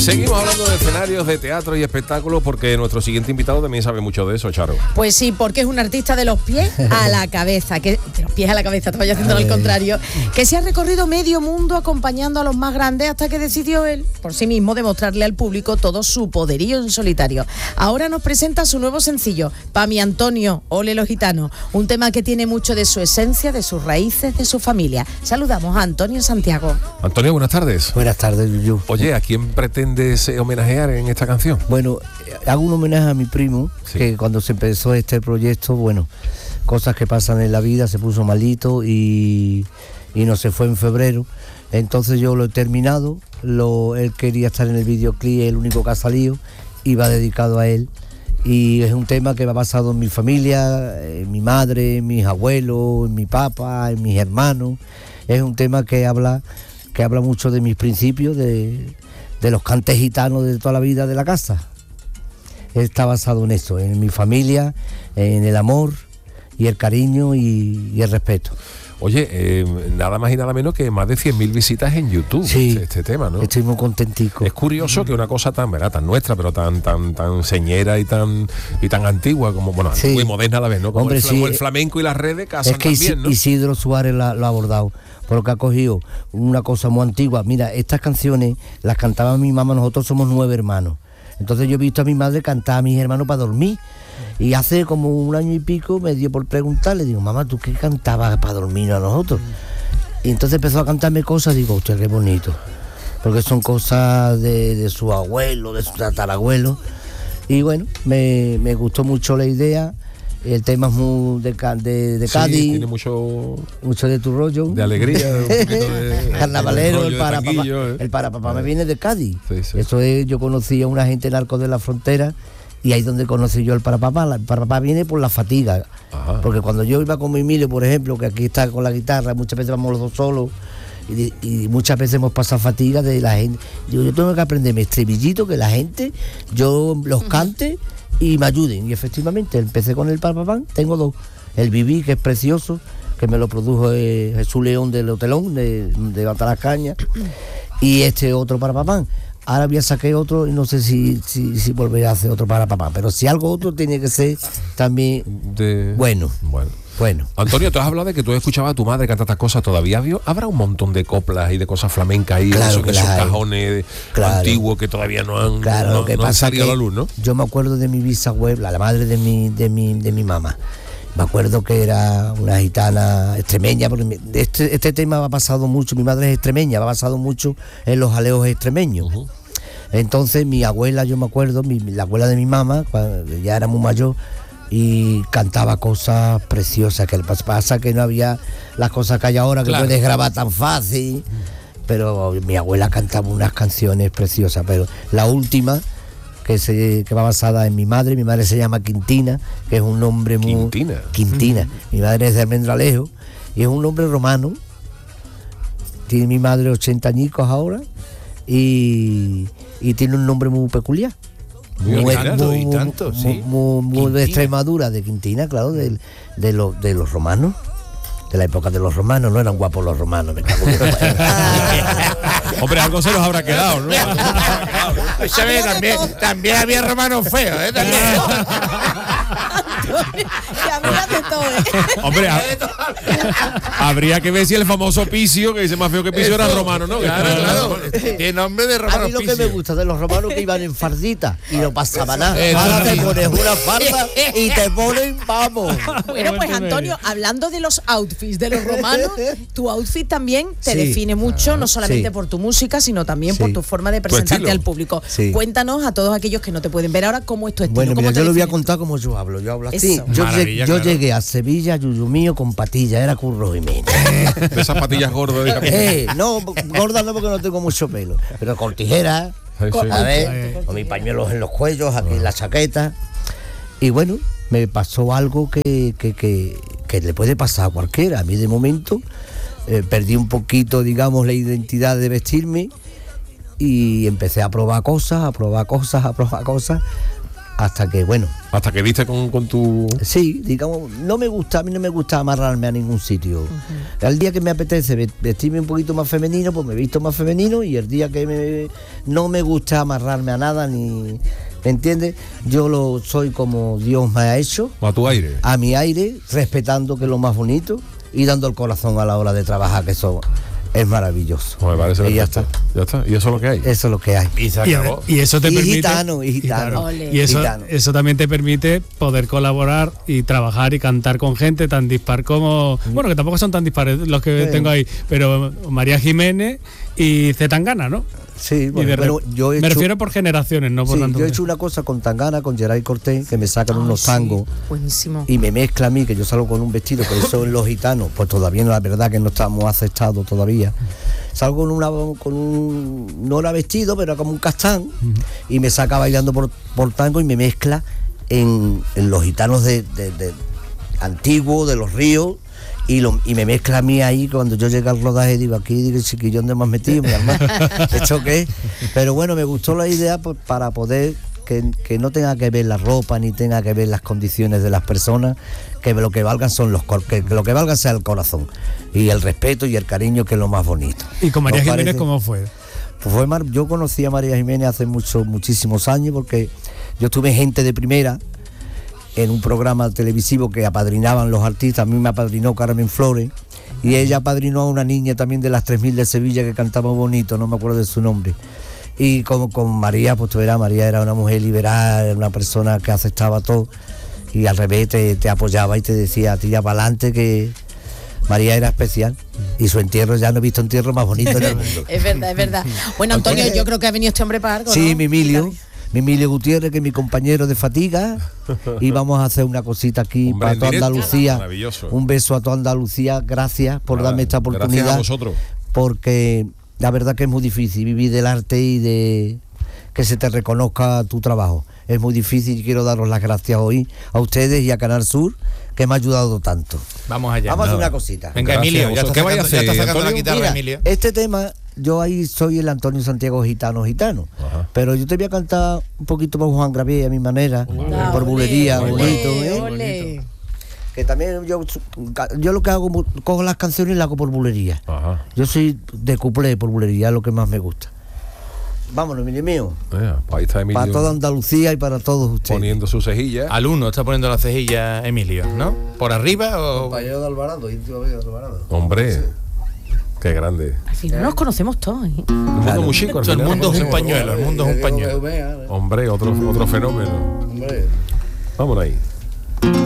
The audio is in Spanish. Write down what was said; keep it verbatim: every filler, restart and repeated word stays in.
Seguimos hablando de escenarios, de teatro y espectáculos, porque nuestro siguiente invitado también sabe mucho de eso, Charo. Pues sí, porque es un artista de los pies a la cabeza, que de los pies a la cabeza, te vaya haciendo al contrario, que se ha recorrido medio mundo acompañando a los más grandes hasta que decidió él, por sí mismo, demostrarle al público todo su poderío en solitario. Ahora nos presenta su nuevo sencillo, Pa' mi Antonio, Ole los Gitanos, un tema que tiene mucho de su esencia, de sus raíces, de su familia. Saludamos a Antonio Santiago. Antonio, buenas tardes. Buenas tardes, Yuyu. Oye, ¿a quién pretendes homenajear en esta canción? Bueno, hago un homenaje a mi primo, sí. que cuando se empezó este proyecto, bueno, cosas que pasan en la vida, se puso malito y, y no se fue en febrero. Entonces yo lo he terminado, lo, él quería estar en el videoclip, es el único que ha salido, y va dedicado a él. Y es un tema que va basado en mi familia, en mi madre, en mis abuelos, en mi papá, en mis hermanos. Es un tema que habla, que habla mucho de mis principios, de, de los cantes gitanos de toda la vida de la casa. Está basado en eso, en mi familia, en el amor y el cariño y, y el respeto. Oye, eh, nada más y nada menos que más de cien mil visitas en YouTube, sí, este, este tema, ¿no? Estoy muy contentico. Es curioso que una cosa tan, ¿verdad?, tan nuestra, pero tan tan tan señera y tan y tan antigua como, bueno, sí. antigua y moderna a la vez, ¿no? Como, Hombre, el, sí, como el flamenco y las redes casan es que también, ¿no? Isidro Suárez la, lo ha abordado, porque ha cogido una cosa muy antigua. Mira, estas canciones las cantaba mi mamá, nosotros somos nueve hermanos. Entonces yo he visto a mi madre cantar a mis hermanos para dormir. Y hace como un año y pico me dio por preguntarle, digo, mamá, ¿tú qué cantabas para dormir a nosotros? Y entonces empezó a cantarme cosas, digo, hostia, qué bonito. Porque son cosas de, de su abuelo, de su tatarabuelo. Y bueno, me, me gustó mucho la idea. El tema es muy de, de, de Cádiz. Sí, tiene mucho... Mucho de tu rollo. De alegría. Un poquito de, carnavalero, de el para papá. ¿eh? El para papá me viene de Cádiz. Sí, sí. Eso es, yo conocí a una gente en Arcos de la Frontera. Y ahí es donde conocí yo el para papá. El para papá viene por la fatiga. Ajá. Porque cuando yo iba con mi Emilio, por ejemplo, que aquí está con la guitarra, muchas veces vamos los dos solos. Y, y muchas veces hemos pasado fatiga de la gente. Digo, yo tengo que aprenderme estribillito, que la gente, yo los cante y me ayuden. Y efectivamente, empecé con el para papá. Tengo dos. El Viví, que es precioso, que me lo produjo eh, Jesús León del Hotelón, de, de Batalascaña. Y este otro para papá. Ahora voy a sacar otro y no sé si, si, si volveré a hacer otro para papá, pero si algo otro tiene que ser también de... bueno. Bueno. Bueno. Antonio, tú has hablado de que tú escuchabas a tu madre cantar estas cosas todavía. ¿Habrá un montón de coplas y de cosas flamencas ahí, claro, esos, esos cajones claro. antiguos que todavía no han, claro, no, que no han salido a la luz, ¿no? Yo me acuerdo de mi bisabuela, la madre de mi, de mi, de mi mamá. Me acuerdo que era una gitana extremeña, porque este, este tema va basado mucho, mi madre es extremeña, va basado mucho en los aleos extremeños. Uh-huh. Entonces mi abuela, yo me acuerdo, mi, la abuela de mi mamá, cuando ya era muy mayor, y cantaba cosas preciosas, que pasa que no había las cosas que hay ahora, que claro. puedes grabar tan fácil, pero mi abuela cantaba unas canciones preciosas, pero la última... Que, se, que va basada en mi madre, mi madre se llama Quintina, que es un nombre muy... Quintina. Quintina. Mi madre es de Almendralejo y es un nombre romano. Tiene mi madre ochenta añicos ahora y, y tiene un nombre muy peculiar. Muy, muy, tanto, muy, y tanto, muy, sí. muy, muy de Extremadura, de Quintina, claro, de, de, los, de los romanos. De la época de los romanos, no eran guapos los romanos, me cago en Hombre, algo se nos habrá quedado, ¿no? Escúchame, también, también había romanos feos, ¿eh? También. Hombre, ha, habría que ver si el famoso Picio, que dice más feo que Picio, era romano, ¿no? Claro, claro. Tiene nombre de romano. A mí lo Picio. que me gusta de los romanos que iban en fardita y no pasaba nada. Ahora te pones una farda y te ponen, vamos. Bueno, pues Antonio, hablando de los outfits de los romanos, tu outfit también te sí. define mucho, no solamente sí. por tu música, sino también sí. por tu forma de presentarte al público. Sí. Cuéntanos a todos aquellos que no te pueden ver ahora cómo es tu estilo. Bueno, ¿cómo mira, te yo lo voy a defines? contar como yo hablo. Yo hablo así. Eso. Yo, Maravilla, yo claro. llegué a Sevilla, Yuyu mío, con patillas, era Curro Jiménez. De esas patillas gordas. eh, no, gordas no, porque no tengo mucho pelo, pero con tijeras, sí, sí. a ver, con mis pañuelos en los cuellos, aquí en la chaqueta. Y bueno, me pasó algo que, que, que, que le puede pasar a cualquiera. A mí de momento eh, perdí un poquito, digamos, la identidad de vestirme y empecé a probar cosas, a probar cosas, a probar cosas, hasta que, bueno... Hasta que viste con, con tu... Sí, digamos, no me gusta, a mí no me gusta amarrarme a ningún sitio. Uh-huh. El día que me apetece vestirme un poquito más femenino, pues me visto más femenino, y el día que me, no me gusta amarrarme a nada, ni... ¿Me entiendes? Yo lo soy como Dios me ha hecho. A tu aire. A mi aire, respetando que es lo más bonito, y dando el corazón a la hora de trabajar, que eso... es maravilloso. Pues me parece y ya está. ya está. Y eso es lo que hay. Eso es lo que hay. Y se acabó. Y, y eso te y permite. Gitano, y gitano. Y eso, gitano. eso también te permite poder colaborar y trabajar y cantar con gente tan dispar como. Bueno, que tampoco son tan dispares los que sí. tengo ahí, pero María Jiménez y C. Tangana, ¿no? Sí, bueno, de, bueno, yo he me hecho, refiero por generaciones, no por sí, tanto. Yo he hecho una cosa con Tangana, con Geray Cortés, que me sacan Ay, unos sí. tangos. Buenísimo. Y me mezcla a mí, que yo salgo con un vestido, que eso en los gitanos, pues todavía no, la verdad que no estamos aceptados todavía. Salgo con una con un no era vestido, pero era como un castán, uh-huh. y me saca bailando por, por tango y me mezcla en, en los gitanos de, de, de antiguos, de los ríos. Y, lo, y me mezcla a mí ahí, cuando yo llegué al rodaje, digo, aquí, digo, el chiquillón de más metido, mi hermano, ¿esto qué? Pero bueno, me gustó la idea pues, para poder que, que no tenga que ver la ropa, ni tenga que ver las condiciones de las personas, que lo que valgan son los que, que lo que valgan sea el corazón, y el respeto y el cariño, que es lo más bonito. ¿Y con María Jiménez parece? cómo fue? Pues fue mar... Yo conocí a María Jiménez hace muchos, muchísimos años, porque yo tuve gente de primera en un programa televisivo que apadrinaban los artistas. A mí me apadrinó Carmen Flores, y ella apadrinó a una niña también de las tres mil de Sevilla que cantaba bonito, no me acuerdo de su nombre. Y como con María, pues tú verás, María era una mujer liberal, una persona que aceptaba todo, y al revés te, te apoyaba y te decía, tira para adelante, que María era especial. Y su entierro, ya no he visto entierro más bonito en el mundo. Es verdad, es verdad. Bueno, Antonio, yo creo que ha venido este hombre para algo, ¿no? Sí, mi Emilio. Mi Emilio Gutiérrez, que es mi compañero de fatiga, y vamos a hacer una cosita aquí Hombre, para toda Andalucía. Un beso a toda Andalucía, gracias por Nada, darme esta oportunidad. Gracias a vosotros. Porque la verdad que es muy difícil vivir del arte y de que se te reconozca tu trabajo. Es muy difícil, y quiero daros las gracias hoy a ustedes y a Canal Sur, que me ha ayudado tanto. Vamos allá. Vamos no. a hacer una cosita. Venga, gracias, Emilio, ya está, sacando, ya está sacando la guitarra, Mira, Emilio. Este tema, yo ahí soy el Antonio Santiago Gitano Gitano. Ajá. Pero yo te voy a cantar un poquito por Juan Gravier a mi manera, Olé, por bulería, olé, bonito, ¿eh? Olé. Que también yo, yo lo que hago, cojo las canciones y las hago por bulería. Ajá. Yo soy de cuplé por bulería, es lo que más me gusta. Vámonos, Emilio mío. Yeah, pues ahí está Emilio. Para toda Andalucía y para todos ustedes. Poniendo su cejilla. Al uno está poniendo la cejilla Emilio, ¿no? ¿Por arriba o...? Compañero de Alvarado, íntimo de Alvarado. Hombre, sí. Qué grande. Al final nos conocemos todos, ¿eh? El mundo claro. muy chico. El mundo es un pañuelo, el mundo es un pañuelo. Hombre, otro, otro fenómeno. Hombre. Vámonos ahí.